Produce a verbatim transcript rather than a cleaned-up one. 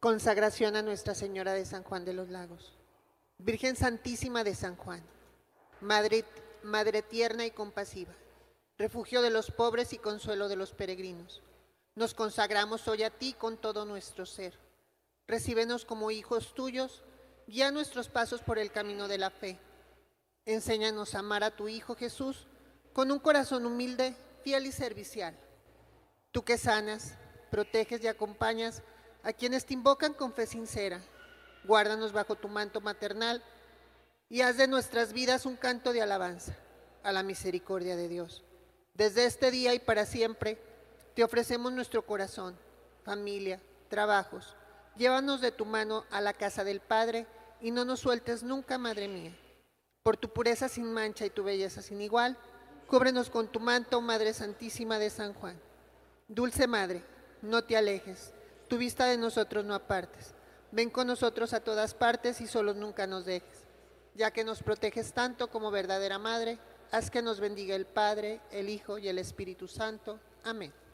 Consagración a Nuestra Señora de San Juan de los Lagos. Virgen Santísima de San Juan, Madre, Madre tierna y compasiva, refugio de los pobres y consuelo de los peregrinos, nos consagramos hoy a ti con todo nuestro ser. Recíbenos como hijos tuyos, guía nuestros pasos por el camino de la fe. Enséñanos a amar a tu Hijo Jesús con un corazón humilde, fiel y servicial. Tú que sanas, proteges y acompañas a quienes te invocan con fe sincera, guárdanos bajo tu manto maternal y haz de nuestras vidas un canto de alabanza a la misericordia de Dios. Desde este día y para siempre te ofrecemos nuestro corazón, familia, trabajos. Llévanos de tu mano a la casa del Padre y no nos sueltes nunca, Madre mía. Por tu pureza sin mancha y tu belleza sin igual, cúbrenos con tu manto, Madre Santísima de San Juan. Dulce Madre, no te alejes, tu vista de nosotros no apartes. Ven con nosotros a todas partes y solos nunca nos dejes. Ya que nos proteges tanto como verdadera Madre, haz que nos bendiga el Padre, el Hijo y el Espíritu Santo. Amén.